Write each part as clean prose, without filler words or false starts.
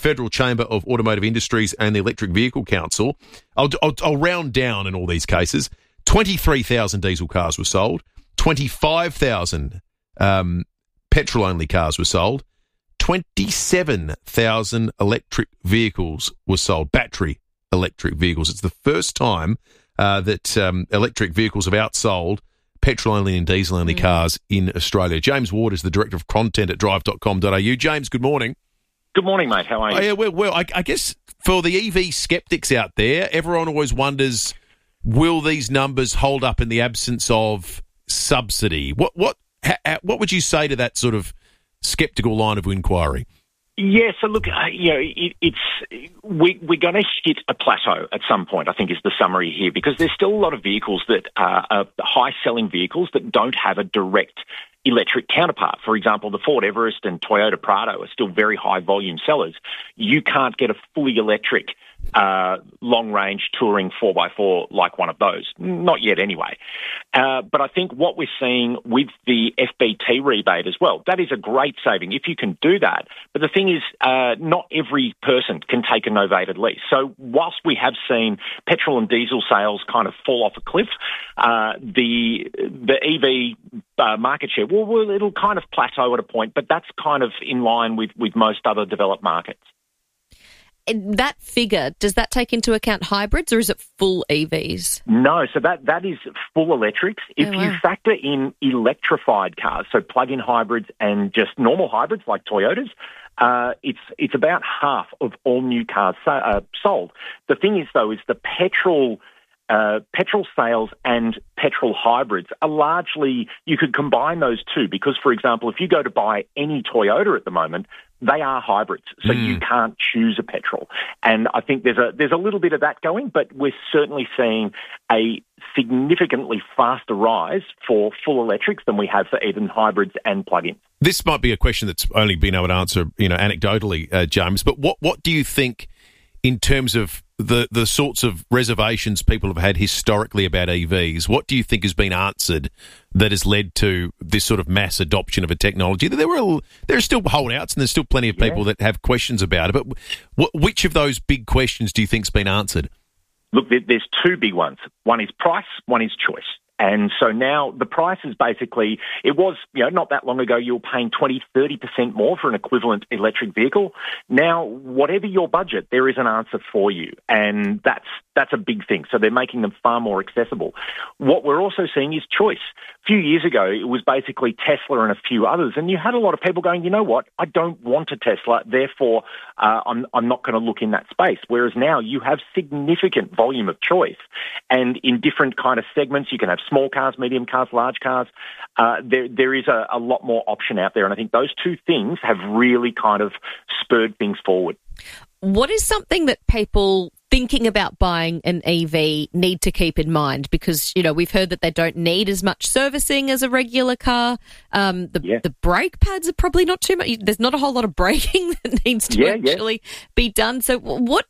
Federal Chamber of Automotive Industries and the Electric Vehicle Council. I'll round down in all these cases. 23,000 diesel cars were sold. 25,000 petrol-only cars were sold. 27,000 electric vehicles were sold, battery electric vehicles. It's the first time that electric vehicles have outsold petrol-only and diesel-only cars in Australia. James Ward is the Director of Content at drive.com.au. James, good morning. Good morning, mate. How are you? Well, I guess for the EV skeptics out there, everyone always wonders, will these numbers hold up in the absence of subsidy? What would you say to that sort of sceptical line of inquiry? Yeah, so look, we're going to hit a plateau at some point, I think is the summary here, because there's still a lot of vehicles that are high-selling vehicles that don't have a direct electric counterpart. For example, the Ford Everest and Toyota Prado are still very high-volume sellers. You can't get a fully electric long-range touring 4x4 like one of those. Not yet anyway. But I think what we're seeing with the FBT rebate as well, that is a great saving if you can do that. But the thing is, not every person can take a novated lease. So whilst we have seen petrol and diesel sales kind of fall off a cliff, the EV market share, well, it'll kind of plateau at a point, but that's kind of in line with most other developed markets. That figure, does that take into account hybrids or is it full EVs? No, so that is full electrics. If you factor in electrified cars, so plug-in hybrids and just normal hybrids like Toyotas, it's about half of all new cars sold. The thing is, though, is the petrol sales and petrol hybrids are largely, you could combine those two because, for example, if you go to buy any Toyota at the moment, they are hybrids, so you can't choose a petrol. And I think there's a little bit of that going, but we're certainly seeing a significantly faster rise for full electrics than we have for even hybrids and plug-ins. This might be a question that's only been able to answer, anecdotally, James, but what do you think in terms of the sorts of reservations people have had historically about EVs? What do you think has been answered that has led to this sort of mass adoption of a technology? There are still holdouts and there's still plenty of people that have questions about it, but which of those big questions do you think's been answered? Look, there's two big ones. One is price, one is choice. And so now the price is basically, it was, not that long ago, you were paying 20-30% more for an equivalent electric vehicle. Now, whatever your budget, there is an answer for you. And that's a big thing. So they're making them far more accessible. What we're also seeing is choice. A few years ago, it was basically Tesla and a few others. And you had a lot of people going, you know what, I don't want a Tesla, therefore I'm not going to look in that space. Whereas now you have significant volume of choice. And in different kind of segments, you can have small cars, medium cars, large cars. There is a lot more option out there. And I think those two things have really kind of spurred things forward. What is something that people thinking about buying an EV need to keep in mind? Because, we've heard that they don't need as much servicing as a regular car. The brake pads are probably not too much. There's not a whole lot of braking that needs to actually be done. So what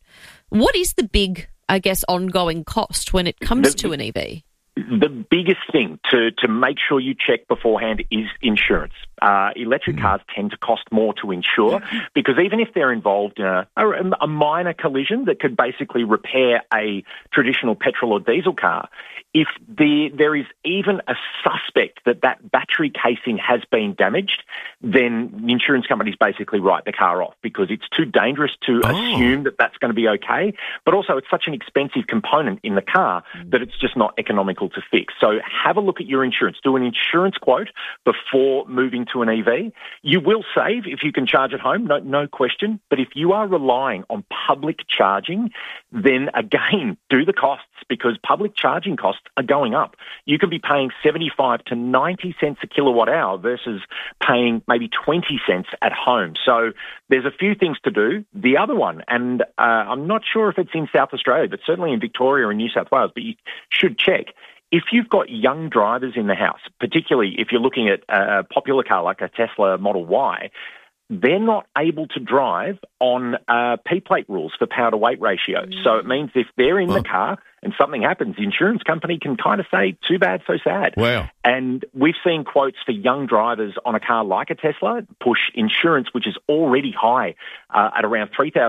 is the big, I guess, ongoing cost when it comes to an EV? The biggest thing to make sure you check beforehand is insurance. Electric cars tend to cost more to insure because even if they're involved in a minor collision that could basically repair a traditional petrol or diesel car, if there is even a suspect that battery casing has been damaged, then the insurance companies basically write the car off because it's too dangerous to assume that that's going to be okay. But also it's such an expensive component in the car that it's just not economical to fix. So have a look at your insurance. Do an insurance quote before moving to an EV. You will save if you can charge at home, no question. But if you are relying on public charging, then again, do the costs because public charging costs are going up. You can be paying 75 to 90 cents a kilowatt hour versus paying maybe 20 cents at home. So there's a few things to do. The other one, and I'm not sure if it's in South Australia, but certainly in Victoria or New South Wales, but you should check. If you've got young drivers in the house, particularly if you're looking at a popular car like a Tesla Model Y, they're not able to drive on P-plate rules for power-to-weight ratio. So it means if they're in the car and something happens, the insurance company can kind of say, too bad, so sad. Wow. And we've seen quotes for young drivers on a car like a Tesla push insurance, which is already high at around $3,000